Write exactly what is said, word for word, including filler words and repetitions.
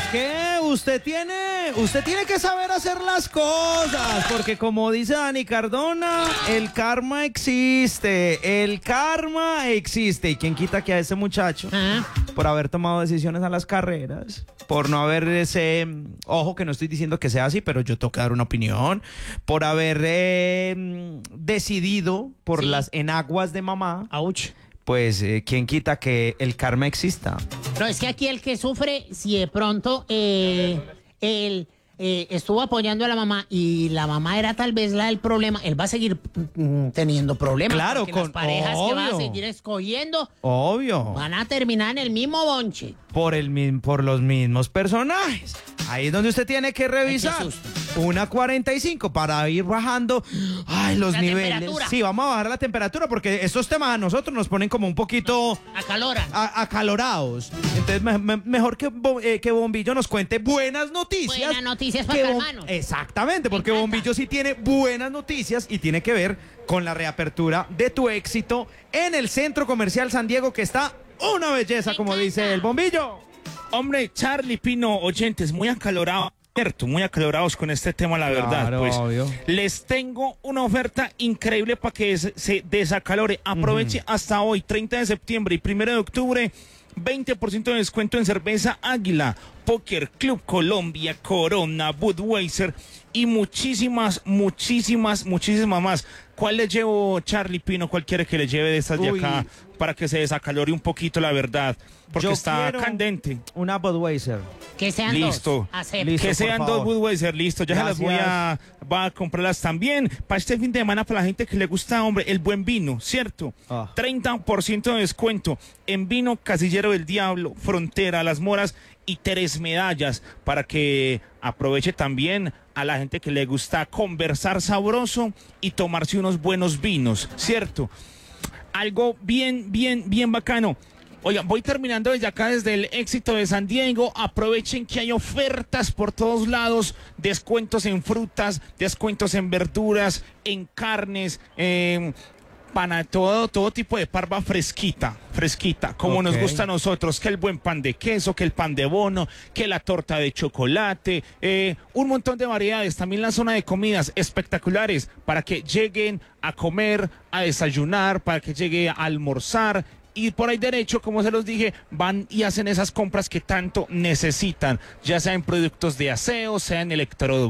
Es que usted tiene, usted tiene que saber hacer las cosas, porque como dice Dani Cardona, el karma existe, el karma existe. ¿Y quién quita que a ese muchacho, Ajá. por haber tomado decisiones a las carreras, por no haber ese, ojo que no estoy diciendo que sea así, pero yo tengo que dar una opinión, por haber eh, decidido por Sí. las enaguas de mamá, Ouch. pues eh, quién quita que el karma exista? No, es que aquí el que sufre, si de pronto eh, él eh, estuvo apoyando a la mamá y la mamá era tal vez la del problema, él va a seguir mm, teniendo problemas. Claro, porque las con- parejas que va a obvio. seguir escogiendo Obvio. van a terminar en el mismo bonche. Por, el, mi- por los mismos personajes. Ahí es donde usted tiene que revisar. Ay, qué susto. Una cuarenta y cinco para ir bajando ay, los La niveles. temperatura. Sí, vamos a bajar la temperatura porque estos temas a nosotros nos ponen como un poquito Acaloran. a- acalorados. Entonces, me- me- mejor que, Bo- eh, que Bombillo nos cuente buenas noticias. Buenas noticias para que Bom- calmarnos. Exactamente, porque encanta. Bombillo sí tiene buenas noticias y tiene que ver con la reapertura de tu éxito en el Centro Comercial San Diego, que está una belleza, Me como encanta. dice el Bombillo. Hombre, Charlie, Pino, oyentes, muy acalorados, cierto, muy acalorados con este tema, la verdad. Claro, Pues obvio. les tengo una oferta increíble para que se, se desacalore. Aproveche hasta hoy, treinta de septiembre y primero de octubre, veinte por ciento de descuento en cerveza Águila, Póker Club Colombia, Corona, Budweiser y muchísimas, muchísimas, muchísimas más. ¿Cuál le llevo, Charlie, Pino? ¿Cuál quiere que le lleve de estas de Uy. acá para que se desacalore un poquito, la verdad? Porque Yo está quiero candente. Una Budweiser. Que sean Listo. dos. Acepto. Listo. Que por sean favor. dos Budweiser, listo. Ya se las voy a, va a comprarlas también. Para este fin de semana, para la gente que le gusta, hombre, el buen vino, ¿cierto? Ah. treinta por ciento de descuento en vino Casillero del Diablo, Frontera, Las Moras y Tres Medallas. Para que aproveche también a la gente que le gusta conversar sabroso y tomarse unos buenos vinos, ¿cierto? Algo bien, bien, bien bacano. Oigan, voy terminando desde acá, desde el éxito de San Diego. Aprovechen que hay ofertas por todos lados, descuentos en frutas, descuentos en verduras, en carnes, eh, para todo, todo tipo de parva fresquita, fresquita, como Ok. nos gusta a nosotros, que el buen pan de queso, que el pan de bono, que la torta de chocolate, eh, un montón de variedades. También la zona de comidas espectaculares para que lleguen a comer, a desayunar, para que llegue a almorzar. Y por ahí derecho, como se los dije, van y hacen esas compras que tanto necesitan, ya sea en productos de aseo, sea en electrodomésticos.